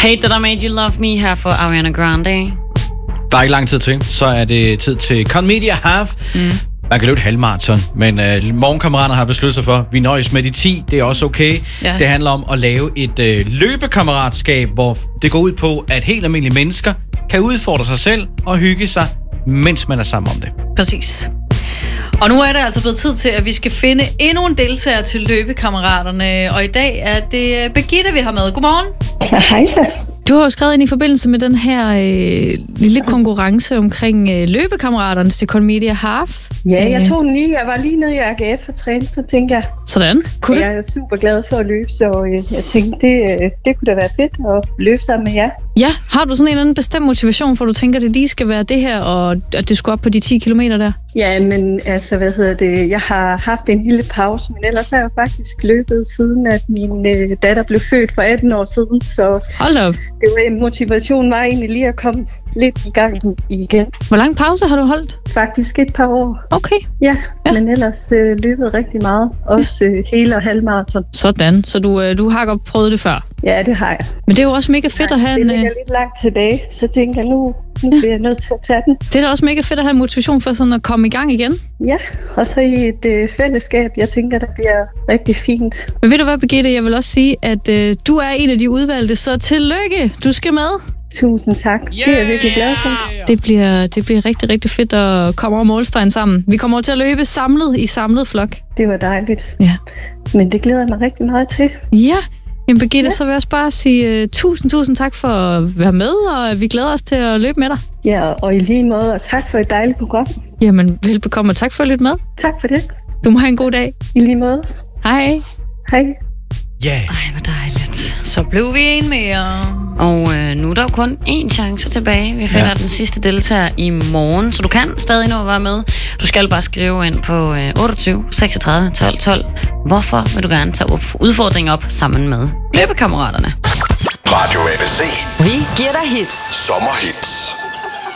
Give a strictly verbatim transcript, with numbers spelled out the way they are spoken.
Hate That I Made You Love Me her for Ariana Grande. Der er ikke lang tid til, så er det tid til Conmedia Half. Mm. Man kan løbe et halvmarathon, men øh, morgenkammeraterne har besluttet sig for, at vi nøjes med de ti, det er også okay. Ja. Det handler om at lave et øh, løbekammeratskab, hvor det går ud på, at helt almindelige mennesker kan udfordre sig selv og hygge sig, mens man er sammen om det. Præcis. Og nu er det altså blevet tid til, at vi skal finde endnu en deltager til løbekammeraterne. Og i dag er det Birgitte, vi har med. Godmorgen. Ja, hej så. Du har jo skrevet ind i forbindelse med den her øh, lille konkurrence omkring øh, løbekammeraterne til Conmedia Half. Ja, jeg tog den lige. Jeg var lige nede i A G F og trænede, så tænkte jeg... Sådan. Kunne jeg er super glad for at løbe, så øh, jeg tænkte, det, øh, det kunne da være fedt at løbe sammen med jer. Ja, har du sådan en eller anden bestemt motivation, for du tænker, at det lige skal være det her, og at det skulle op på de ti kilometer der? Ja, men altså, hvad hedder det? Jeg har haft en lille pause, men ellers har jeg faktisk løbet siden, at min øh, datter blev født for atten år siden, så... Hold op. Det var, motivationen var egentlig lige at komme lidt i gang igen. Hvor lang pause har du holdt? Faktisk et par år. Okay. Ja, ja. Men ellers øh, løbet rigtig meget. Også øh, hele og halvmarathon. Sådan, så du, øh, du har godt prøvet det før? Ja, det har jeg. Men det er jo også mega fedt ja, at have det en... Det ligger lidt langt tilbage, så tænker jeg, nu, nu bliver jeg nødt til at tage den. Det er da også mega fedt at have en motivation for sådan at komme i gang igen. Ja, og så i et øh, fællesskab. Jeg tænker, der bliver rigtig fint. Men ved du hvad, Birgitte, jeg vil også sige, at øh, du er en af de udvalgte, så tillykke, du skal med. Tusind tak. Yeah! Det er jeg virkelig glad for. Det bliver, det bliver rigtig, rigtig fedt at komme over målstregen sammen. Vi kommer over til at løbe samlet i samlet flok. Det var dejligt. Ja. Men det glæder jeg mig rigtig meget til. Ja, men Birgitte, ja. Så vil jeg også bare sige uh, tusind, tusind tak for at være med, og vi glæder os til at løbe med dig. Ja, og i lige måde, og tak for et dejligt program. Jamen, velbekomme, og tak for at lytte med. Tak for det. Du må have en god dag. I lige måde. Hej. Hej. Ja. Yeah. Ej, hvor dejligt. Så blev vi en mere. Og øh, nu er der jo kun én chance tilbage. Vi finder ja. den sidste deltager i morgen, så du kan stadig nå at være med. Du skal bare skrive ind på øh, otteogtyve seksogtredive tolv tolv. Hvorfor vil du gerne tage op udfordringen op sammen med løbekammeraterne? Radio A B C. Vi giver dig hits. Sommerhits.